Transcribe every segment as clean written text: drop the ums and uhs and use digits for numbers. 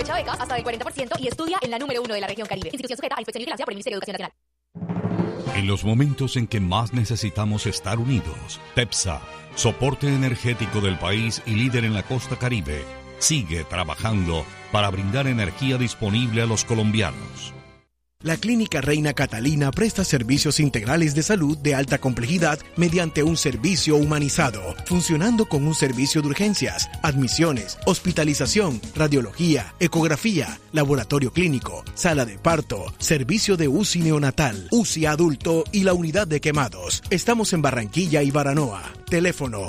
Aprovecha becas hasta del 40% y estudia en la número 1 de la región Caribe. Institución sujeta a inspección y vigilancia por el Ministerio de Educación Nacional. En los momentos en que más necesitamos estar unidos, TEPSA, soporte energético del país y líder en la costa Caribe, sigue trabajando para brindar energía disponible a los colombianos. La Clínica Reina Catalina presta servicios integrales de salud de alta complejidad mediante un servicio humanizado, funcionando con un servicio de urgencias, admisiones, hospitalización, radiología, ecografía, laboratorio clínico, sala de parto, servicio de UCI neonatal, UCI adulto y la unidad de quemados. Estamos en Barranquilla y Baranoa. Teléfono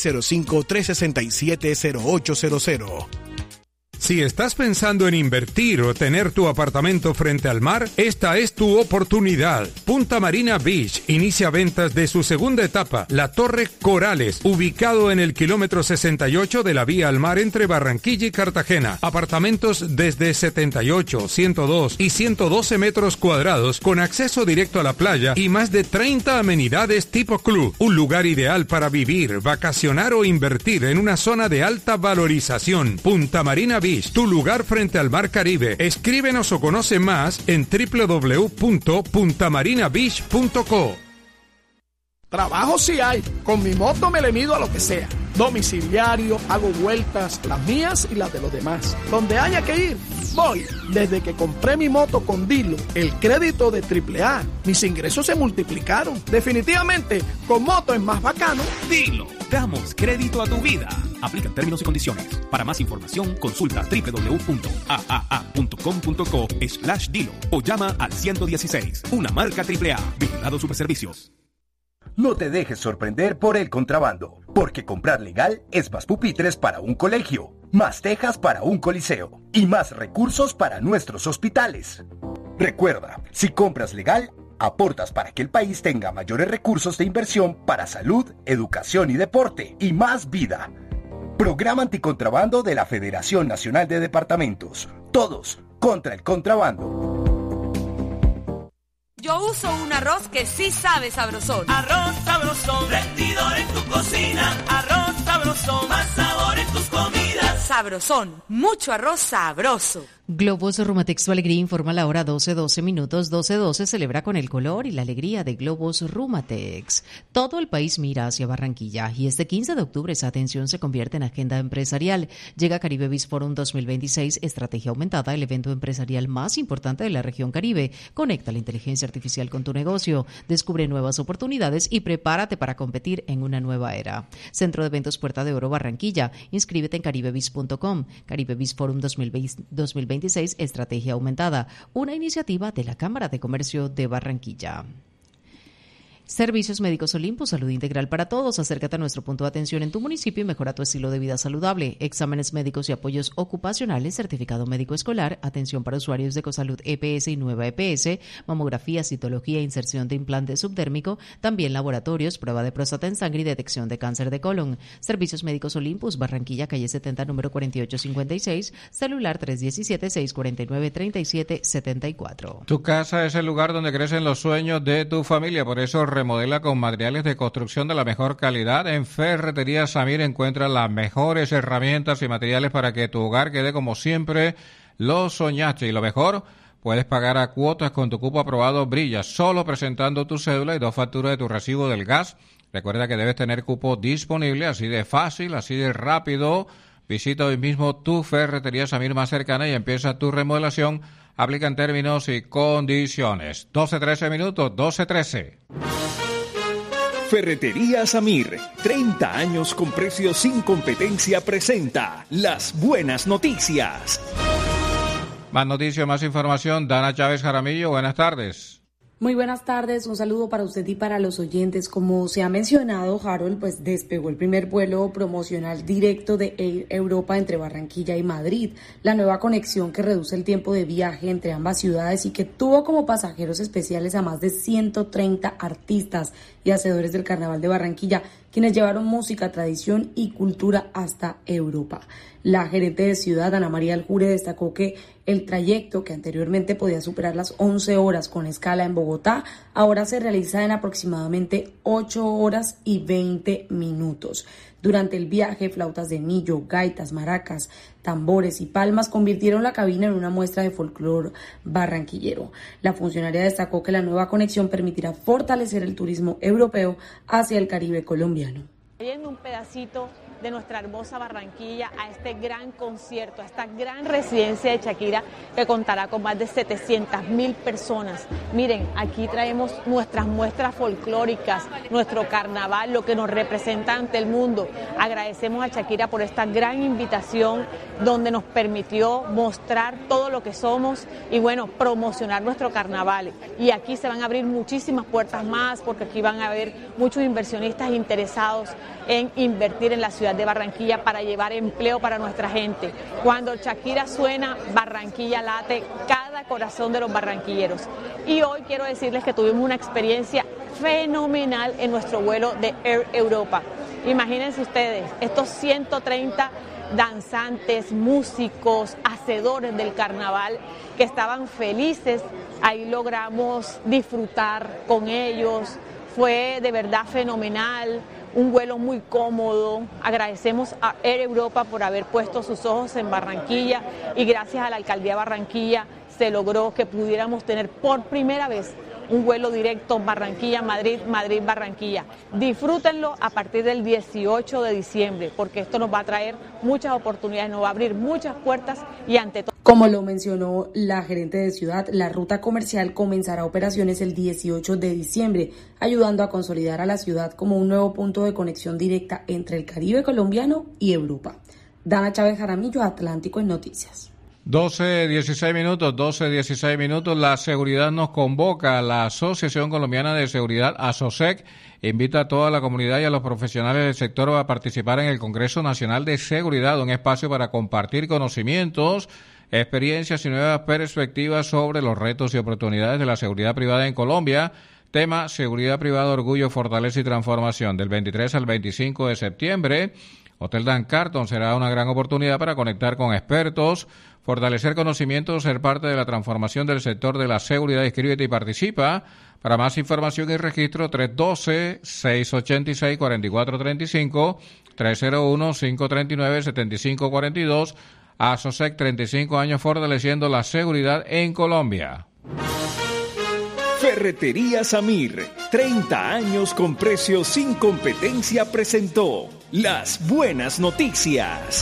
605-367-0800. Si estás pensando en invertir o tener tu apartamento frente al mar, esta es tu oportunidad. Punta Marina Beach inicia ventas de su segunda etapa, la Torre Corales, ubicado en el kilómetro 68 de la vía al mar entre Barranquilla y Cartagena. Apartamentos desde 78, 102 y 112 metros cuadrados con acceso directo a la playa y más de 30 amenidades tipo club. Un lugar ideal para vivir, vacacionar o invertir en una zona de alta valorización. Punta Marina Beach, tu lugar frente al mar Caribe. Escríbenos o conoce más en www.puntamarinabeach.co. Trabajo sí hay. Con mi moto me le mido a lo que sea. Domiciliario, hago vueltas, las mías y las de los demás. Donde haya que ir, voy. Desde que compré mi moto con Dilo, el crédito de AAA, mis ingresos se multiplicaron. Definitivamente, con moto es más bacano. Dilo, damos crédito a tu vida. Aplican términos y condiciones. Para más información, consulta www.aaa.com.co/Dilo o llama al 116. Una marca AAA. Vigilado Superservicios. No te dejes sorprender por el contrabando, porque comprar legal es más pupitres para un colegio, más tejas para un coliseo y más recursos para nuestros hospitales. Recuerda, si compras legal, aportas para que el país tenga mayores recursos de inversión para salud, educación y deporte y más vida. Programa Anticontrabando de la Federación Nacional de Departamentos. Todos contra el contrabando. Yo uso un arroz que sí sabe sabrosón. Arroz sabrosón, rendidor en tu cocina. Arroz sabrosón, más sabor en tus comidas. Sabrosón, mucho arroz sabroso. Globos Rumatex, tu alegría, informa la hora 12:12 minutos. 12:12 celebra con el color y la alegría de Globos Rumatex. Todo el país mira hacia Barranquilla y este 15 de octubre esa atención se convierte en agenda empresarial. Llega Caribe Biz Forum 2026, estrategia aumentada, el evento empresarial más importante de la región Caribe. Conecta la inteligencia artificial con tu negocio, descubre nuevas oportunidades y prepárate para competir en una nueva era. Centro de Eventos Puerta de Oro Barranquilla. Inscríbete en caribebiz.com. Caribe Biz Forum 2026, estrategia aumentada, una iniciativa de la Cámara de Comercio de Barranquilla. Servicios Médicos Olympus, salud integral para todos. Acércate a nuestro punto de atención en tu municipio y mejora tu estilo de vida saludable. Exámenes médicos y apoyos ocupacionales, certificado médico escolar, atención para usuarios de Ecosalud EPS y Nueva EPS, mamografía, citología, inserción de implante subdérmico, también laboratorios, prueba de próstata en sangre y detección de cáncer de colon. Servicios Médicos Olympus, Barranquilla, calle 70, número 4856, celular 317-649-3774. Tu casa es el lugar donde crecen los sueños de tu familia, por eso remodela con materiales de construcción de la mejor calidad. En Ferretería Samir encuentra las mejores herramientas y materiales para que tu hogar quede como siempre lo soñaste. Y lo mejor, puedes pagar a cuotas con tu cupo aprobado Brilla, solo presentando tu cédula y 2 facturas de tu recibo del gas. Recuerda que debes tener cupo disponible, así de fácil, así de rápido. Visita hoy mismo tu Ferretería Samir más cercana y empieza tu remodelación. Aplican términos y condiciones. 12:13 minutos, 12:13. Ferretería Samir, 30 años con precios sin competencia, presenta las buenas noticias. Más noticias, más información. Dana Chávez Jaramillo, buenas tardes. Muy buenas tardes, un saludo para usted y para los oyentes. Como se ha mencionado, Harold, pues despegó el primer vuelo promocional directo de Air Europa entre Barranquilla y Madrid, la nueva conexión que reduce el tiempo de viaje entre ambas ciudades y que tuvo como pasajeros especiales a más de 130 artistas y hacedores del Carnaval de Barranquilla, quienes llevaron música, tradición y cultura hasta Europa. La gerente de ciudad, Ana María Aljure, destacó que el trayecto, que anteriormente podía superar las 11 horas con escala en Bogotá, ahora se realiza en aproximadamente 8 horas y 20 minutos. Durante el viaje, flautas de millo, gaitas, maracas, tambores y palmas convirtieron la cabina en una muestra de folclore barranquillero. La funcionaria destacó que la nueva conexión permitirá fortalecer el turismo europeo hacia el Caribe colombiano. Trayendo un pedacito de nuestra hermosa Barranquilla a este gran concierto, a esta gran residencia de Shakira que contará con más de 700.000 personas. Miren, aquí traemos nuestras muestras folclóricas, nuestro carnaval, lo que nos representa ante el mundo. Agradecemos a Shakira por esta gran invitación donde nos permitió mostrar todo lo que somos y bueno, promocionar nuestro carnaval. Y aquí se van a abrir muchísimas puertas más porque aquí van a haber muchos inversionistas interesados en invertir en la ciudad de Barranquilla para llevar empleo para nuestra gente. Cuando Shakira suena, Barranquilla late, cada corazón de los barranquilleros. Y hoy quiero decirles que tuvimos una experiencia fenomenal en nuestro vuelo de Air Europa. Imagínense ustedes, estos 130 danzantes, músicos, hacedores del carnaval que estaban felices. Ahí logramos disfrutar con ellos. Fue de verdad fenomenal. Un vuelo muy cómodo. Agradecemos a Air Europa por haber puesto sus ojos en Barranquilla y gracias a la Alcaldía de Barranquilla se logró que pudiéramos tener por primera vez un vuelo directo Barranquilla-Madrid, Madrid-Barranquilla. Disfrútenlo a partir del 18 de diciembre porque esto nos va a traer muchas oportunidades, nos va a abrir muchas puertas y ante todo. Como lo mencionó la gerente de ciudad, la ruta comercial comenzará operaciones el 18 de diciembre, ayudando a consolidar a la ciudad como un nuevo punto de conexión directa entre el Caribe colombiano y Europa. Dana Chávez Jaramillo, Atlántico en Noticias. 12:16 minutos. La seguridad nos convoca. La Asociación Colombiana de Seguridad, ASOSEC, invita a toda la comunidad y a los profesionales del sector a participar en el Congreso Nacional de Seguridad, un espacio para compartir conocimientos, experiencias y nuevas perspectivas sobre los retos y oportunidades de la seguridad privada en Colombia. Tema: seguridad privada, orgullo, fortaleza y transformación. Del 23 al 25 de septiembre, Hotel Dan Carton será una gran oportunidad para conectar con expertos, fortalecer conocimientos, ser parte de la transformación del sector de la seguridad. Inscríbete y participa. Para más información y registro, 312-686-4435, 301-539-7542. ASOSEC, 35 años fortaleciendo la seguridad en Colombia. Ferretería Samir, 30 años con precios sin competencia, presentó Las Buenas Noticias.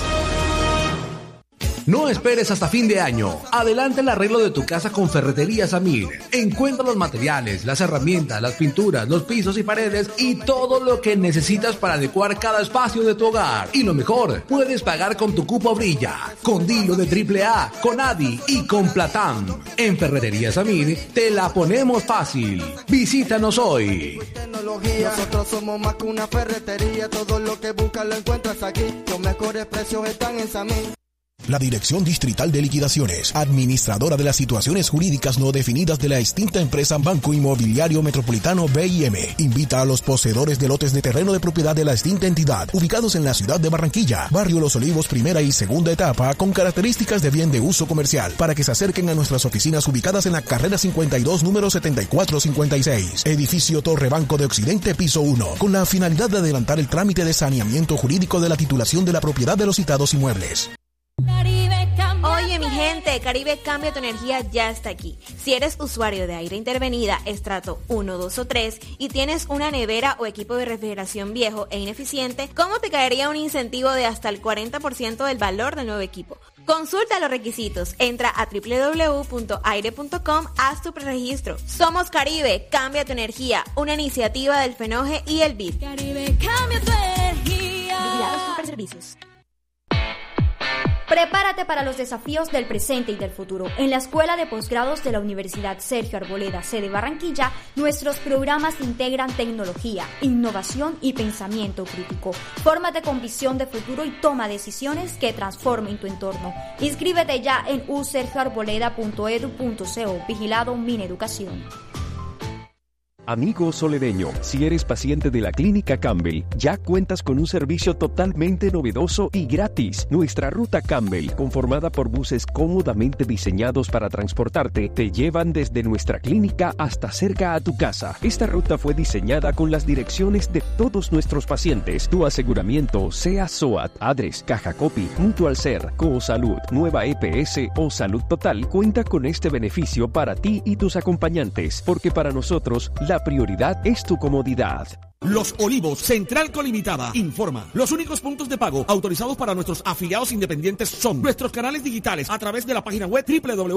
No esperes hasta fin de año. Adelanta el arreglo de tu casa con Ferretería Samir. Encuentra los materiales, las herramientas, las pinturas, los pisos y paredes y todo lo que necesitas para adecuar cada espacio de tu hogar. Y lo mejor, puedes pagar con tu cupo Brilla, con Dilo de AAA, con Adi y con Platán. En Ferretería Samir te la ponemos fácil. Visítanos hoy. Nosotros somos más que una ferretería. Todo lo que buscas lo encuentras aquí. Los mejores precios están en Samir. La Dirección Distrital de Liquidaciones, administradora de las situaciones jurídicas no definidas de la extinta empresa Banco Inmobiliario Metropolitano BIM, invita a los poseedores de lotes de terreno de propiedad de la extinta entidad, ubicados en la ciudad de Barranquilla, barrio Los Olivos, primera y segunda etapa, con características de bien de uso comercial, para que se acerquen a nuestras oficinas ubicadas en la carrera 52, número 7456, edificio Torre Banco de Occidente, piso 1, con la finalidad de adelantar el trámite de saneamiento jurídico de la titulación de la propiedad de los citados inmuebles. Oye, mi gente, Caribe Cambia tu Energía ya está aquí. Si eres usuario de aire intervenida, estrato 1, 2 o 3 y tienes una nevera o equipo de refrigeración viejo e ineficiente, ¿cómo te caería un incentivo de hasta el 40% del valor del nuevo equipo? Consulta los requisitos, entra a www.aire.com, haz tu preregistro. Somos Caribe Cambia tu Energía, una iniciativa del FENOGE y el BID. Caribe Cambia tu Energía. Vigilados Superservicios. Prepárate para los desafíos del presente y del futuro. En la Escuela de Posgrados de la Universidad Sergio Arboleda, sede Barranquilla, nuestros programas integran tecnología, innovación y pensamiento crítico. Fórmate con visión de futuro y toma decisiones que transformen tu entorno. Inscríbete ya en usergioarboleda.edu.co. Vigilado Mineducación. Amigo solereño, si eres paciente de la Clínica Campbell, ya cuentas con un servicio totalmente novedoso y gratis. Nuestra ruta Campbell, conformada por buses cómodamente diseñados para transportarte, te llevan desde nuestra clínica hasta cerca a tu casa. Esta ruta fue diseñada con las direcciones de todos nuestros pacientes. Tu aseguramiento, sea SOAT, ADRES, Caja Copy, Mutual Ser, Cosalud, Nueva EPS o Salud Total, cuenta con este beneficio para ti y tus acompañantes, porque para nosotros la prioridad es tu comodidad. Los Olivos, Central Colimitada, informa. Los únicos puntos de pago autorizados para nuestros afiliados independientes son nuestros canales digitales a través de la página web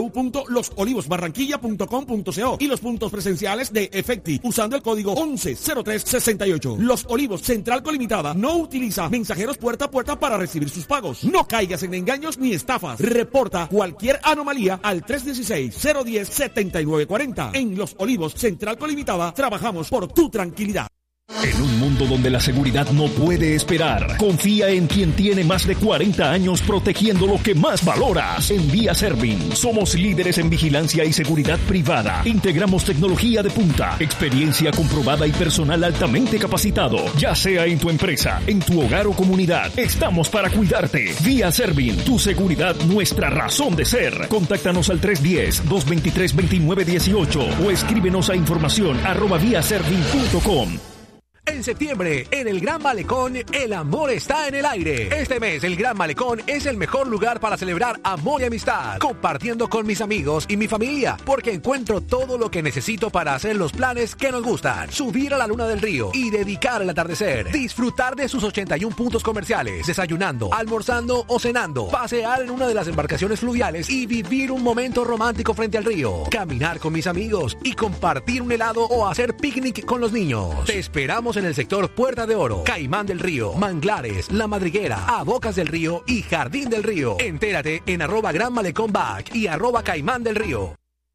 www.losolivosbarranquilla.com.co y los puntos presenciales de Efecti usando el código 110368. Los Olivos, Central Colimitada, no utiliza mensajeros puerta a puerta para recibir sus pagos. No caigas en engaños ni estafas. Reporta cualquier anomalía al 316-010-7940. En Los Olivos, Central Colimitada, trabajamos por tu tranquilidad. En un mundo donde la seguridad no puede esperar, confía en quien tiene más de 40 años protegiendo lo que más valoras. En Vía Servin, somos líderes en vigilancia y seguridad privada. Integramos tecnología de punta, experiencia comprobada y personal altamente capacitado. Ya sea en tu empresa, en tu hogar o comunidad, estamos para cuidarte. Vía Servin, tu seguridad, nuestra razón de ser. Contáctanos al 310-223-2918 o escríbenos a información@viaservin.com. En septiembre, en el Gran Malecón, el amor está en el aire. Este mes, el Gran Malecón es el mejor lugar para celebrar amor y amistad, compartiendo con mis amigos y mi familia, porque encuentro todo lo que necesito para hacer los planes que nos gustan. Subir a la luna del río y dedicar el atardecer. Disfrutar de sus 81 puntos comerciales, desayunando, almorzando o cenando. Pasear en una de las embarcaciones fluviales y vivir un momento romántico frente al río. Caminar con mis amigos y compartir un helado o hacer picnic con los niños. Te esperamos en el sector Puerta de Oro, Caimán del Río, Manglares, La Madriguera, A Bocas del Río y Jardín del Río. Entérate en @Gran Malecón Back y @Caimán del Río.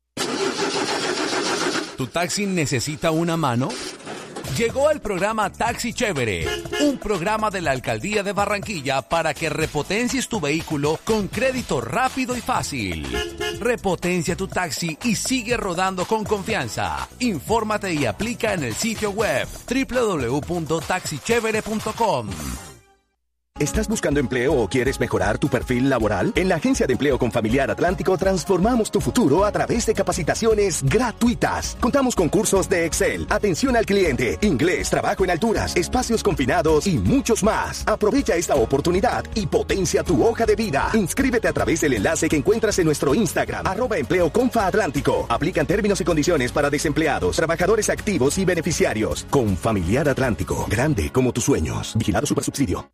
¿Tu taxi necesita una mano? Llegó el programa Taxi Chévere, un programa de la Alcaldía de Barranquilla para que repotencies tu vehículo con crédito rápido y fácil. Repotencia tu taxi y sigue rodando con confianza. Infórmate y aplica en el sitio web www.taxichevere.com. ¿Estás buscando empleo o quieres mejorar tu perfil laboral? En la Agencia de Empleo Confamiliar Atlántico transformamos tu futuro a través de capacitaciones gratuitas. Contamos con cursos de Excel, atención al cliente, inglés, trabajo en alturas, espacios confinados y muchos más. Aprovecha esta oportunidad y potencia tu hoja de vida. Inscríbete a través del enlace que encuentras en nuestro Instagram, @EmpleoConfaAtlántico. Aplican términos y condiciones para desempleados, trabajadores activos y beneficiarios. Confamiliar Atlántico, grande como tus sueños. Vigilado Supersubsidio.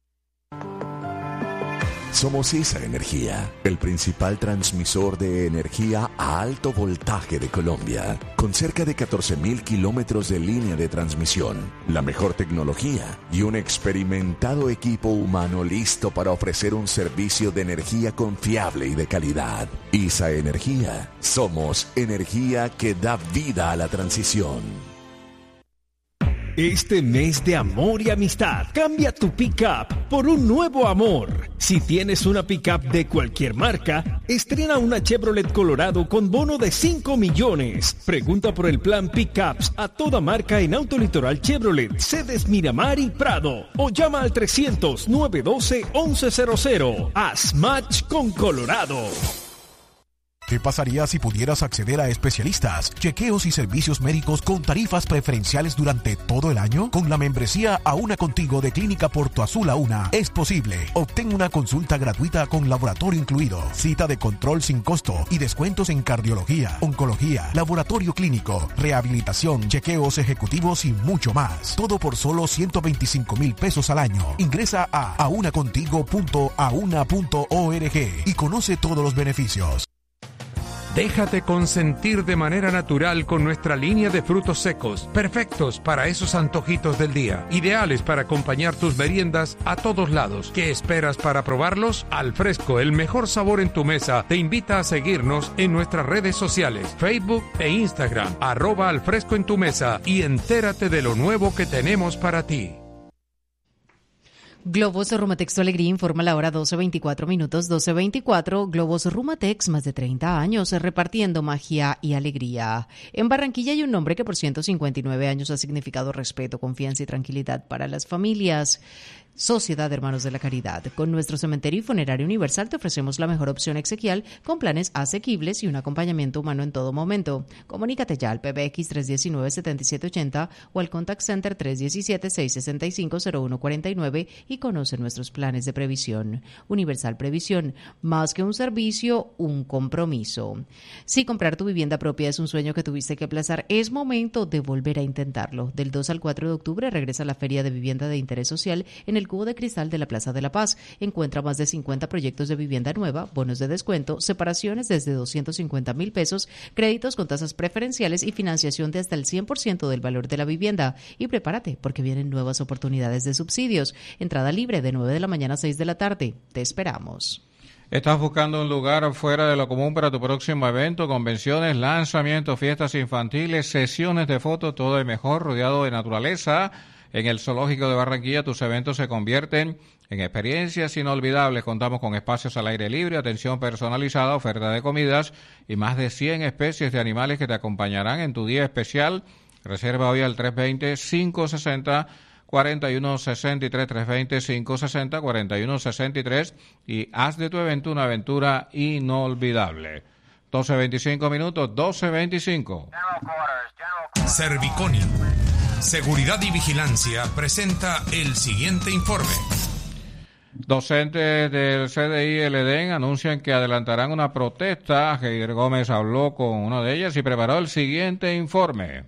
Somos ESA Energía, el principal transmisor de energía a alto voltaje de Colombia, con cerca de 14.000 kilómetros de línea de transmisión, la mejor tecnología y un experimentado equipo humano listo para ofrecer un servicio de energía confiable y de calidad. ESA Energía, somos energía que da vida a la transición. Este mes de amor y amistad, cambia tu pick-up por un nuevo amor. Si tienes una pick-up de cualquier marca, estrena una Chevrolet Colorado con bono de 5 millones. Pregunta por el plan pick-ups a toda marca en Autolitoral Chevrolet, sedes Miramar y Prado. O llama al 300-912-1100. Haz match con Colorado. ¿Qué pasaría si pudieras acceder a especialistas, chequeos y servicios médicos con tarifas preferenciales durante todo el año? Con la membresía A Una Contigo de Clínica Porto Azul A Una es posible. Obtén una consulta gratuita con laboratorio incluido, cita de control sin costo y descuentos en cardiología, oncología, laboratorio clínico, rehabilitación, chequeos ejecutivos y mucho más. Todo por solo 125,000 pesos al año. Ingresa a aunacontigo.auna.org y conoce todos los beneficios. Déjate consentir de manera natural con nuestra línea de frutos secos, perfectos para esos antojitos del día, ideales para acompañar tus meriendas a todos lados. ¿Qué esperas para probarlos? Al Fresco, el mejor sabor en tu mesa, te invita a seguirnos en nuestras redes sociales, Facebook e Instagram, @alfresco en tu mesa, y entérate de lo nuevo que tenemos para ti. Globos Rumatex Tu Alegría informa la hora 12:24 minutos, 12:24. Globos Rumatex, más de 30 años repartiendo magia y alegría. En Barranquilla hay un nombre que por 159 años ha significado respeto, confianza y tranquilidad para las familias. Sociedad de Hermanos de la Caridad. Con nuestro cementerio y funerario universal te ofrecemos la mejor opción exequial con planes asequibles y un acompañamiento humano en todo momento. Comunícate ya al PBX 319-7780 o al Contact Center 317-665-0149 y conoce nuestros planes de previsión. Universal Previsión, más que un servicio, un compromiso. Si comprar tu vivienda propia es un sueño que tuviste que aplazar, es momento de volver a intentarlo. Del 2 al 4 de octubre regresa a la Feria de Vivienda de Interés Social en el Cubo de Cristal de la Plaza de la Paz. Encuentra más de 50 proyectos de vivienda nueva, bonos de descuento, separaciones desde 250,000 pesos, créditos con tasas preferenciales y financiación de hasta el 100% del valor de la vivienda. Y prepárate, porque vienen nuevas oportunidades de subsidios. Entrada libre de 9 de la mañana a 6 de la tarde. Te esperamos. ¿Estás buscando un lugar fuera de lo común para tu próximo evento, convenciones, lanzamientos, fiestas infantiles, sesiones de fotos, todo el mejor, rodeado de naturaleza? En el Zoológico de Barranquilla tus eventos se convierten en experiencias inolvidables. Contamos con espacios al aire libre, atención personalizada, oferta de comidas y más de 100 especies de animales que te acompañarán en tu día especial. Reserva hoy al 320-560-4163, 320-560-4163 y haz de tu evento una aventura inolvidable. 12:25 minutos, 12:25. Serviconi. Seguridad y Vigilancia presenta el siguiente informe. Docentes del CDI El Edén anuncian que adelantarán una protesta. Heider Gómez habló con una de ellas y preparó el siguiente informe.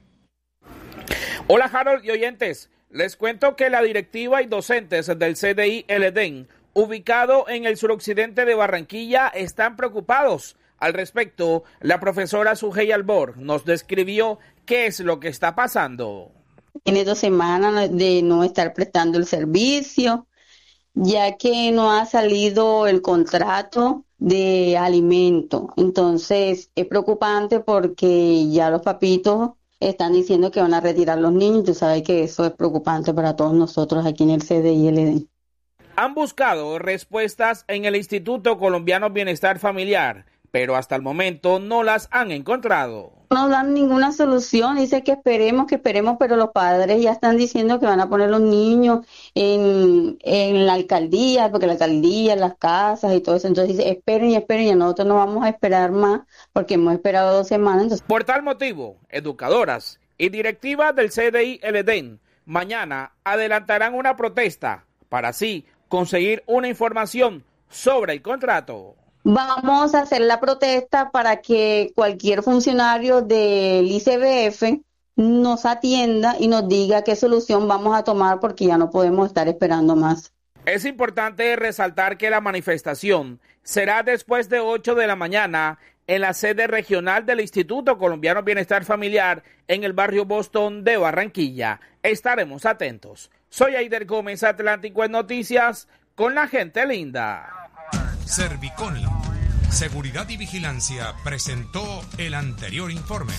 Hola Harold y oyentes, les cuento que la directiva y docentes del CDI El Edén, ubicado en el suroccidente de Barranquilla, están preocupados. Al respecto, la profesora Sujei Albor nos describió qué es lo que está pasando. Tiene 2 semanas de no estar prestando el servicio, ya que no ha salido el contrato de alimento. Entonces es preocupante porque ya los papitos están diciendo que van a retirar los niños. Tú sabes que eso es preocupante para todos nosotros aquí en el CDI El Edén. Han buscado respuestas en el Instituto Colombiano Bienestar Familiar, pero hasta el momento no las han encontrado. No dan ninguna solución, dice que esperemos, pero los padres ya están diciendo que van a poner los niños en la alcaldía, porque la alcaldía, las casas y todo eso. Entonces dice, esperen y nosotros no vamos a esperar más, porque hemos esperado 2 semanas. Entonces... Por tal motivo, educadoras y directivas del CDI El Edén mañana adelantarán una protesta para así conseguir una información sobre el contrato. Vamos a hacer la protesta para que cualquier funcionario del ICBF nos atienda y nos diga qué solución vamos a tomar, porque ya no podemos estar esperando más. Es importante resaltar que la manifestación será después de 8 de la mañana en la sede regional del Instituto Colombiano Bienestar Familiar en el barrio Boston de Barranquilla. Estaremos atentos. Soy Heider Gómez, Atlántico en Noticias, con la gente linda. Serviconi, Seguridad y Vigilancia, presentó el anterior informe.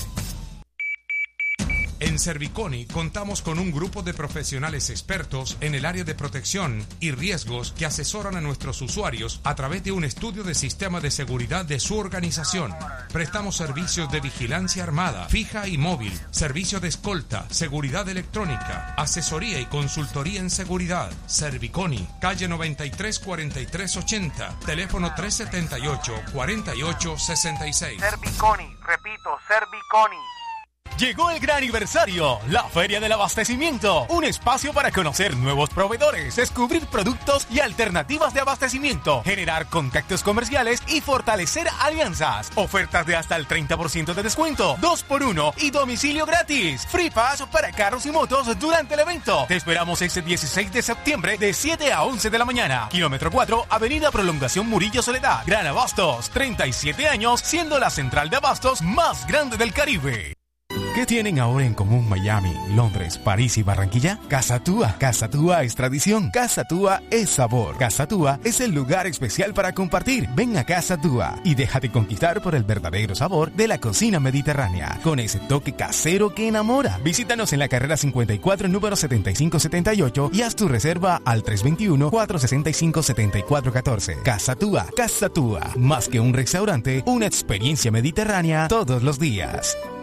En Serviconi contamos con un grupo de profesionales expertos en el área de protección y riesgos que asesoran a nuestros usuarios a través de un estudio de sistema de seguridad de su organización. Prestamos servicios de vigilancia armada, fija y móvil, servicio de escolta, seguridad electrónica, asesoría y consultoría en seguridad. Serviconi, calle 93 43 80, teléfono 378 48 66. Serviconi, repito, Serviconi. Llegó el gran aniversario, la Feria del Abastecimiento, un espacio para conocer nuevos proveedores, descubrir productos y alternativas de abastecimiento, generar contactos comerciales y fortalecer alianzas. Ofertas de hasta el 30% de descuento, 2x1 y domicilio gratis. Free Pass para carros y motos durante el evento. Te esperamos este 16 de septiembre de 7 a 11 de la mañana. Kilómetro 4, Avenida Prolongación Murillo Soledad, Gran Abastos. 37 años siendo la central de abastos más grande del Caribe. ¿Qué tienen ahora en común Miami, Londres, París y Barranquilla? Casa Túa. Casa Túa es tradición. Casa Túa es sabor. Casa Túa es el lugar especial para compartir. Ven a Casa Túa y déjate conquistar por el verdadero sabor de la cocina mediterránea, con ese toque casero que enamora. Visítanos en la carrera 54, número 7578 y haz tu reserva al 321-465-7414. Casa Túa. Casa Túa. Más que un restaurante, una experiencia mediterránea todos los días.